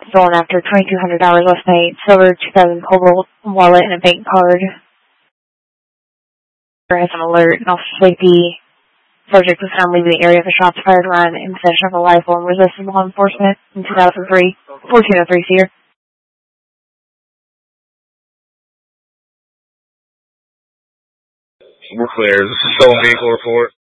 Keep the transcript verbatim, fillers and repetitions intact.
Stolen after twenty-two hundred dollars last night. Silver two thousand Cobalt wallet and a bank card. There has an alert. And also safety. Subject was found leaving the area of a shots fired run in possession of a rifle and resisted law enforcement in two thousand three. fourteen oh three, Seer. We're clear. This is a stolen vehicle report.